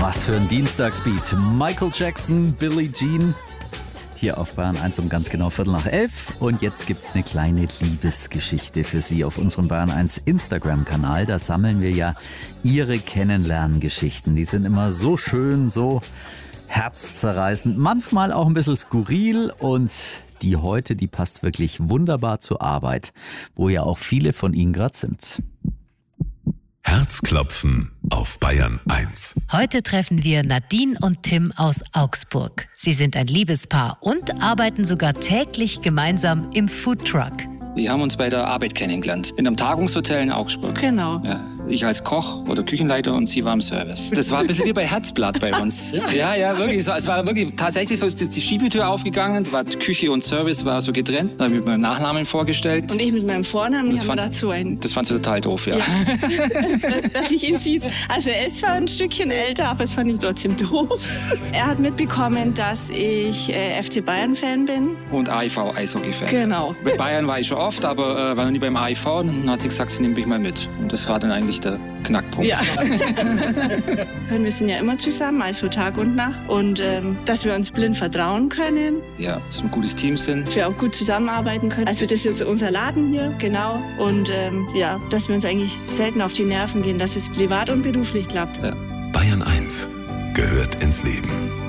Was für ein Dienstagsbeat. Michael Jackson, Billie Jean. Hier auf Bayern 1 um ganz genau 11:15. Und jetzt gibt's eine kleine Liebesgeschichte für Sie auf unserem Bayern 1 Instagram-Kanal. Da sammeln wir ja Ihre Kennenlerngeschichten. Die sind immer so schön, so herzzerreißend, manchmal auch ein bisschen skurril. Und die heute, die passt wirklich wunderbar zur Arbeit, wo ja auch viele von Ihnen gerade sind. Herzklopfen auf Bayern 1. Heute treffen wir Nadine und Tim aus Augsburg. Sie sind ein Liebespaar und arbeiten sogar täglich gemeinsam im Foodtruck. Wir haben uns bei der Arbeit kennengelernt. In einem Tagungshotel in Augsburg. Genau. Ja, ich als Koch oder Küchenleiter und sie war im Service. Das war ein bisschen wie bei Herzblatt bei uns. Ja, wirklich. Es war wirklich tatsächlich so, ist die Schiebetür aufgegangen, war Küche und Service war so getrennt. Da habe ich mit meinem Nachnamen vorgestellt. Und ich mit meinem Vornamen, das haben wir dazu einen. Das fand sie total doof, ja. Dass ich ihn sieht. Also er ist zwar ein Stückchen älter, aber es fand ich trotzdem doof. Er hat mitbekommen, dass ich FC Bayern-Fan bin. Und AIV, Eishockey-Fan. Genau. Bei Bayern war ich schon oft, aber war noch nie beim AIV. Und dann hat sie gesagt, sie nimmt mich mal mit. Und das war dann eigentlich der Knackpunkt. Ja. Wir sind ja immer zusammen, also Tag und Nacht. Und dass wir uns blind vertrauen können. Ja, dass wir ein gutes Team sind. Dass wir auch gut zusammenarbeiten können. Also das ist jetzt unser Laden hier, genau. Und dass wir uns eigentlich selten auf die Nerven gehen, dass es privat und beruflich klappt. Ja. Bayern 1 gehört ins Leben.